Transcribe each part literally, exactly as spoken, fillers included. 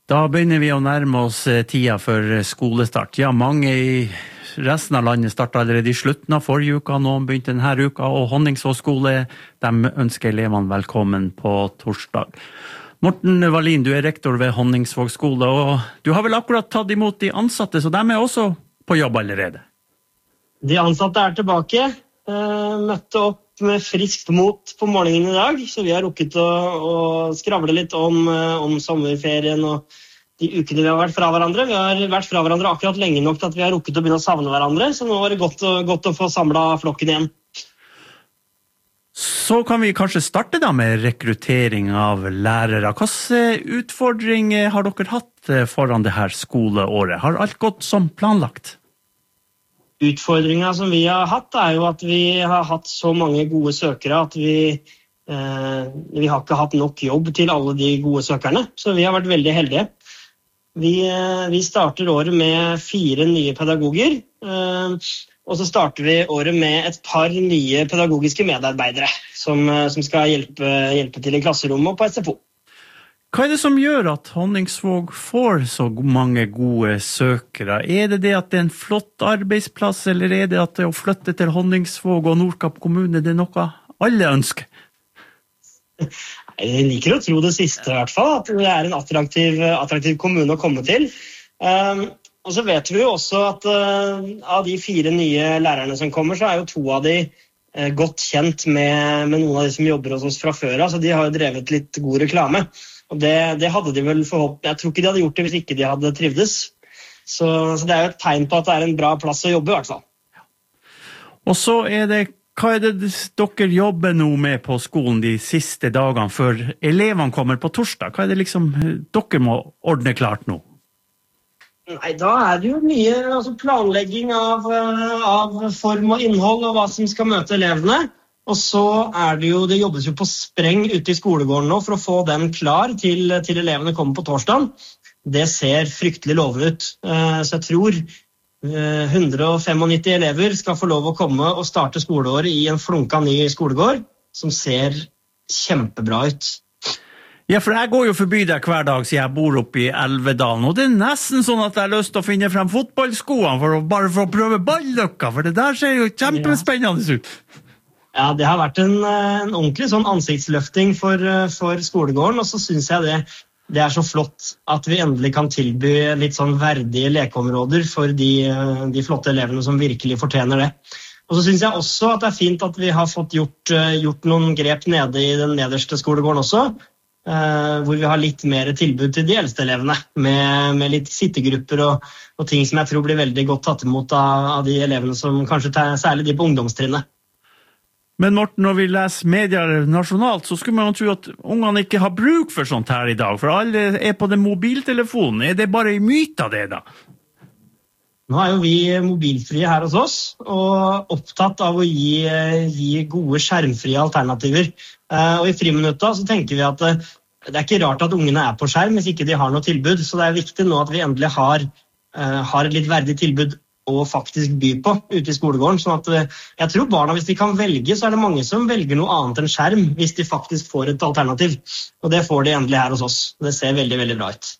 Da begynner vi å nærme oss tida for skolestart. Ja, mange i resten av landet startet allerede i slutten av forrige uka, noen begynte denne uka, og Honningsvåg skole, de ønsker elevene velkommen på torsdag. Morten Wallin, du er rektor ved Honningsvåg skole, og du har vel akkurat tatt imot de ansatte, så de er også på jobb allerede? De ansatte er tilbake, møtte opp med friskt mot på morgenen i dag, så vi har rukket å, å skravle litt om, om sommerferien og de ukene vi har vært fra hverandre. Vi har vært fra hverandre akkurat lenge nok til at vi har rukket å begynne å savne hverandre, så nå var det godt, godt å få samlet flokken igjen. Så kan vi kanskje starte da med rekruttering av lærere. Hvilke utfordringer har dere hatt foran det her skoleåret? Har alt gått som planlagt? Utfordringen som vi har hatt er jo at vi har hatt så mange gode søkere at vi, eh, vi har ikke hatt nok jobb til alle de gode søkerne, så vi har vært veldig heldige. Vi, eh, vi starter året med fire nye pedagoger, eh, og så starter vi året med et par nye pedagogiske medarbeidere som, som skal hjelpe, hjelpe til i klasserommet og på S F O. Hva er det som gjør at Honningsvåg får så mange gode søkere? Er det det at det er en flott arbeidsplass, eller er det at det å flytte til Honningsvåg og Nordkapp kommune, det er noe alle ønsker? Jeg liker å tro det siste i hvert fall, at det er en attraktiv, attraktiv kommune å komme til. Um, og så vet vi jo også at uh, av de fire nye lærerne som kommer, så er jo to av de uh, godt kjent med, med noen av de som jobber hos oss fra før, så de har jo drevet litt god reklame. Og det, det hadde de vel forhåpentlig. Jeg tror ikke de hadde gjort det hvis ikke de hadde trivdes. Så, så det er jo et tegn på at det er en bra plass å jobbe i hvert fall. Og så er det, hva er det dere jobber nå med på skolen de siste dagene før elevene kommer på torsdag? Hva er det liksom dere må ordne klart nå? Nei, da er det jo mye altså planlegging av, av form og innhold og hva som skal møte elevene. Og så er det jo, det jobbes jo på spreng ute i skolegården nå for å få den klar til, til elevene kommer på torsdag. Det ser fryktelig lovende ut. Så jeg tror hundre og nittifem elever skal få lov å komme og starte skoleåret i en flunka ny skolegård, som ser kjempebra ut. Ja, for jeg går jo forbi der hver dag, så jeg bor oppe i Elvedalen, og det er nesten sånn at jeg har lyst til å finne frem fotballskoene for å, bare for å prøve balløkka, for det der ser jo kjempespennende ut. Ja, det har vært en, en ordentlig sånn ansiktsløfting for, for skolegården, og så synes jeg det, det er så flott at vi endelig kan tilby litt sånn verdige lekeområder for de, de flotte elevene som virkelig fortjener det. Og så synes jeg også at det er fint at vi har fått gjort, gjort noen grep nede i den nederste skolegården også, hvor vi har litt mer tilbud til de eldste elevene, med, med litt sittegrupper og, og ting som jeg tror blir veldig godt tatt imot av, av de elevene som kanskje tar, særlig de på ungdomstrinnet. Men Morten, når vi leser medier nasjonalt, så skulle man jo tro at ungene ikke har bruk for sånt her i dag, for alle er på den mobiltelefonen. Er det bare en myte av det da? Nå er jo vi mobilfrie her hos oss, og opptatt av å gi, gi gode skjermfrie alternativer. Og i friminutta så tenker vi at det er ikke rart at ungene er på skjerm hvis ikke de har noe tilbud, så det er viktig nå at vi endelig har, har et litt verdig tilbud og faktisk by på ute i skolegården, sånn at jeg tror barna, hvis de kan velge, så er det mange som velger noe annet enn skjerm, hvis de faktisk får et alternativ, og det får de endelig her hos oss. Det ser veldig, veldig bra ut.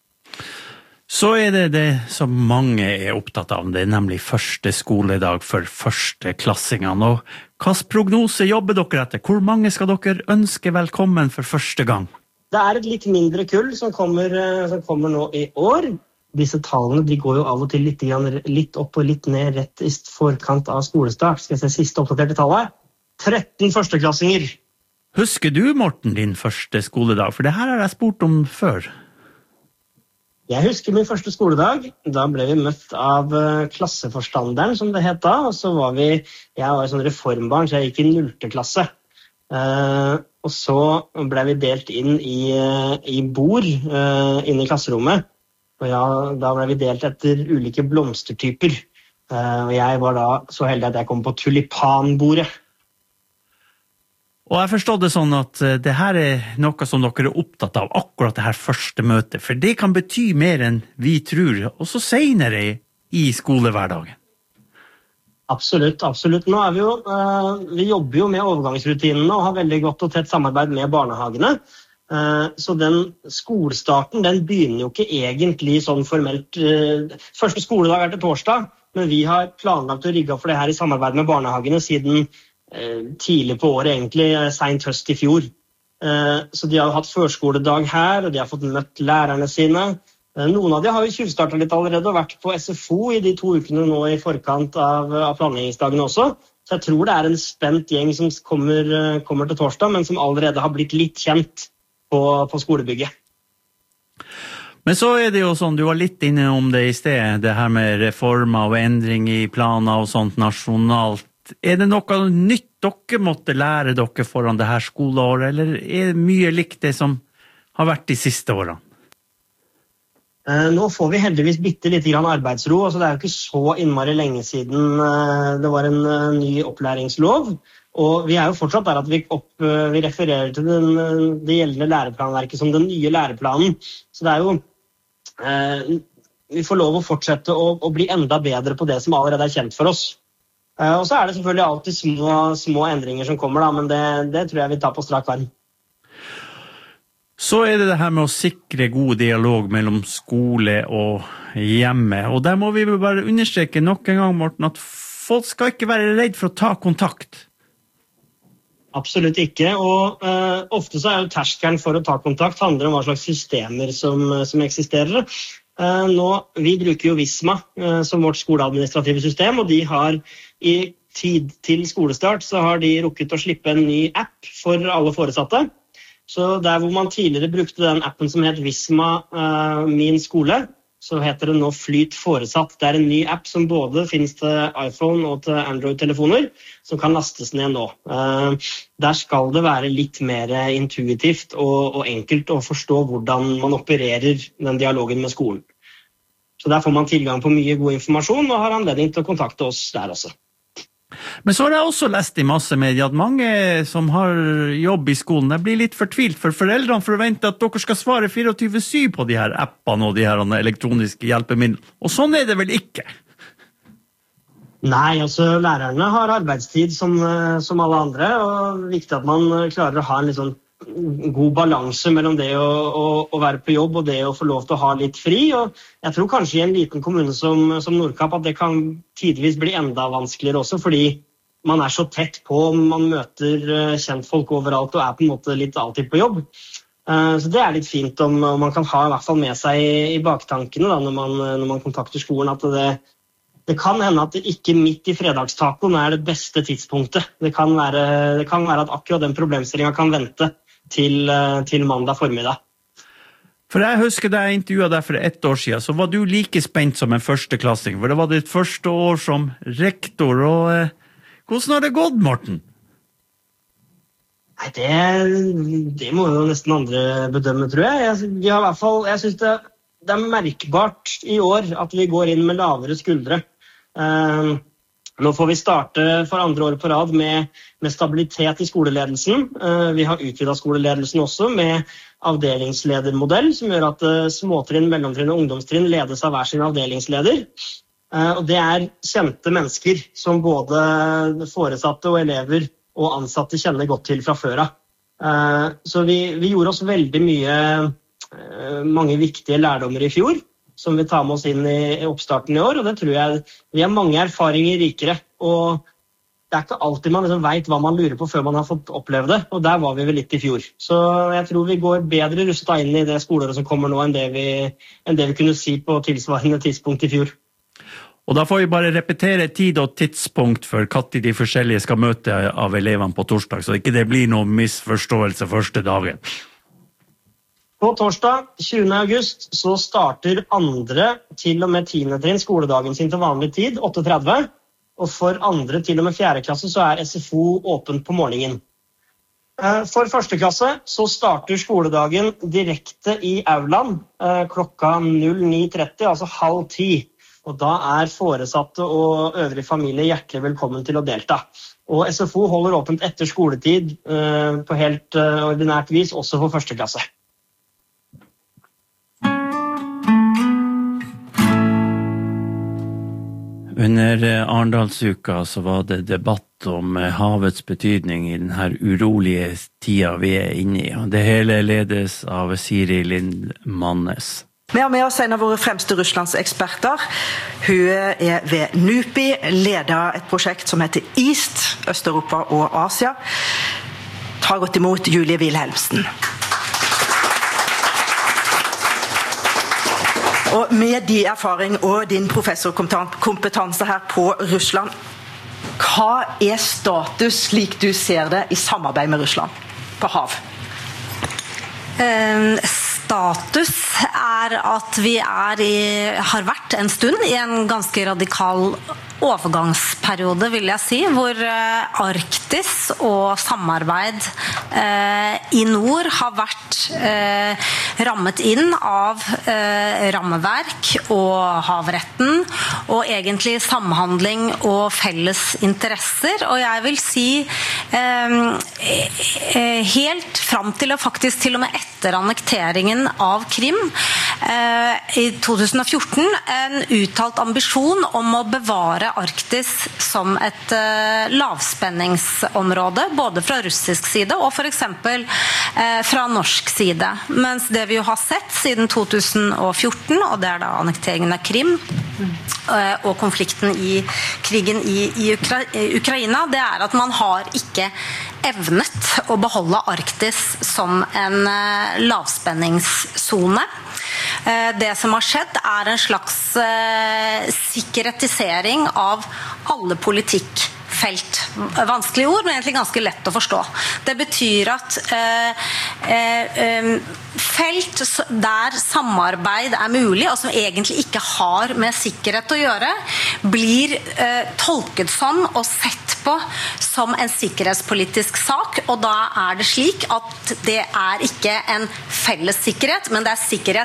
Så er det det som mange er opptatt av, det er nemlig første skoledag for første klassingene, og hvilken prognose jobber dere etter? Hvor mange skal dere ønske velkommen for første gang? Det er et litt mindre kull som kommer, som kommer nå i år. Disse tallene de går jo av og til litt, litt opp og litt ned rett i forkant av skolestart. Skal jeg se siste oppdaterte tallet? tretten førsteklassinger. Husker du, Morten, din første skoledag? For det her har jeg spurt om før. Jeg husker min første skoledag. Da ble vi møtt av klasseforstanderen, som det het da. Og så var vi, jeg var sånn reformbarn, så jeg gikk i nullte klasse. Uh, og så ble vi delt inn i, i bord uh, inne i klasserommet. Og ja, da ble vi delt etter ulike blomstertyper. Uh, og jeg var da så heldig at jeg kom på tulipanbordet. Og jeg forstod det sånn at det her er noe som dere er opptatt av, akkurat det her første møtet, for det kan bety mer enn vi tror, og så senere i skolehverdagen. Absolutt, absolutt. Nå er vi jo, uh, vi jobber jo med overgangsrutinene og har veldig godt og tett samarbeid med barnehagene. Så den skolestarten, den begynner jo ikke egentlig sånn formelt. Første skoledag er til torsdag, men vi har planlagt å rigge for det her i samarbeid med barnehagene siden tidlig på året, egentlig sent høst i fjor. Så de har hatt førskoledag her, og de har fått møtt lærerne sine. Noen av de har jo tjuvstartet litt allerede og vært på S F O i de to ukene nå i forkant av, av planleggingsdagen også. Så jeg tror det er en spent gjeng som kommer, kommer til torsdag, men som allerede har blitt litt kjent på, på skolebygget. Men så er det jo sånn, du var litt inne om det i sted, det her med reformer og endring i planer og sånt nasjonalt. Er det noe nytt dere måtte lære dere foran det her skoleåret, eller er det mye likt det som har vært de siste årene? Nå får vi heldigvis bitte litt grann arbeidsro, altså det er jo ikke så innmari lenge siden det var en ny opplæringslov. Og vi er jo fortsatt der at vi, opp, vi refererer til den, det gjeldende læreplanverket som den nye læreplanen. Så det er jo, eh, vi får lov å fortsette å, å bli enda bedre på det som allerede er kjent for oss. Eh, og så er det selvfølgelig alltid små, små endringer som kommer da, men det, det tror jeg vi tar på strak arm. Så er det det her med å sikre god dialog mellom skole og hjemme. Og der må vi bare understreke nok en gang, Morten, at folk skal ikke være redd for å ta kontakt. Absolutt ikke, og uh, ofte så er jo terskelen for å ta kontakt handler om hva slags systemer som, som eksisterer. Uh, nå, vi bruker jo Visma uh, som vårt skoleadministrative system, og de har i tid til skolestart så har de rukket å slippe en ny app for alle foresatte. Så der hvor man tidligere brukte den appen som het Visma uh, Min skole, så heter det nå Flyt Foresatt. Det er en ny app som både finnes til iPhone og til Android-telefoner, som kan lastes ned nå. Uh, der skal det være litt mer intuitivt og, og enkelt å forstå hvordan man opererer den dialogen med skolen. Så der får man tilgang på mye god informasjon og har anledning til å kontakte oss der også. Men så har jeg også lest i massemedia at mange som har jobb i skolen blir litt fortvilt, for foreldrene forventer at dere skal svare tjuefire syv på de her appene og de her elektroniske hjelpemidlene. Og sånn er det vel ikke? Nei, altså lærerne har arbeidstid som, som alle andre, og det er viktig at man klarer å ha en litt sånn god balanse mellom det å, å, å være på jobb og det å få lov til å ha litt fri. Og jeg tror kanskje i en liten kommune som, som Nordkapp at det kan tidvis bli enda vanskeligere også, fordi man er så tett på, man møter kjentfolk overalt og er på en måte litt alltid på jobb. Så det er litt fint om, om man kan ha i hvert fall med seg i baktankene da, når, man, når man kontakter skolen, at det, det kan hende at det ikke midt i fredagstacoen er det beste tidspunktet. Det kan være, det kan være at akkurat den problemstillingen kan vente Til, til mandag formiddag. For jeg husker da jeg intervjuet deg for ett år siden, så var du like spent som en førsteklassing, for det var ditt første år som rektor, og eh, hvordan har det gått, Morten? Nei, det, det må jo nesten andre bedømme, tror jeg. Jeg, vi har i hvert fall, jeg synes det, det er merkbart i år at vi går inn med lavere skuldre. Uh, Nå får vi starte for andre året på rad med, med stabilitet i skoleledelsen. Vi har utvidet skoleledelsen også med avdelingsledermodell, som gjør at småtrinn, mellomtrinn og ungdomstrinn ledes av hver sin avdelingsleder. Og det er kjente mennesker som både foresatte og elever og ansatte kjenner godt til fra før av. Så vi, vi gjorde oss veldig mye, mange viktige lærdommer i fjor, som vi tar med oss inn i oppstarten i år, og det tror jeg vi har mange erfaringer rikere, og det er ikke alltid man liksom vet hva man lurer på før man har fått oppleve det, og der var vi vel litt i fjor. Så jeg tror vi går bedre rustet inn i det skoleåret som kommer nå enn det, vi, enn det vi kunne si på tilsvarende tidspunkt i fjor. Og da får vi bare repetere tid og tidspunkt for når de forskjellige skal møte av elevene på torsdag, så ikke det blir noen misforståelse første dagen. På torsdag tjuende august så starter andre til og med tiende trinn skoledagen sin til vanlig tid, åtte tretti, og for andre til og med fjerde klasse så er S F O åpent på morgenen. For første klasse så starter skoledagen direkte i aulaen klokka null ni tretti, altså halv ti, og da er foresatte og øvrig familie hjertelig velkommen til å delta. Og S F O holder åpent etter skoletid på helt ordinært vis, også for første klasse. Under Arendalsuka så var det debatt om havets betydning i denne urolige tida vi er inne i. Det hele ledes av Siri Lind Mannes. Vi har med oss en av våre fremste Russlandseksperter. Hun er ved NUPI, leder et prosjekt som heter EAST, Øst-Europa og Asia. Ta godt imot Julie Wilhelmsen. Og med din erfaring og din professorkompetanse her på Russland, hva er status slik du ser det i samarbeid med Russland på hav? Um, status er at vi er i, har vært en stund i en ganske radikal overgangsperiode, vil jeg si, hvor uh, Arktis og samarbeid uh, i nord har vært uh, rammet inn av uh, rammeverk og havretten, og egentlig samhandling og felles interesser. Og jeg vil si um, helt fram til og faktisk til og med etter annekteringen av Krim uh, i to tusen og fjorten, en uttalt ambisjon om å bevare Arktis som et uh, lavspenningsområde, både fra russisk side og for eksempel uh, fra norsk side. Mens det vi jo har sett siden to tusen og fjorten, og det er da annekteringen av Krim uh, og konflikten i krigen i, i Ukra Ukraina, det er at man har ikke evnet å beholde Arktis som en uh, lavspenningszone. Det som har skjedd er en slags eh, sikkerhetisering av alle politikkfelt. Vanskelige ord, men egentlig ganske lett å forstå. Det betyr at eh, eh, felt der samarbeid er mulig, og som egentlig ikke har med sikkerhet å gjøre, blir eh, tolket som og sett på som en sikkerhetspolitisk sak, og da er det slik at det er ikke en felles sikkerhet, men det er sikkerhet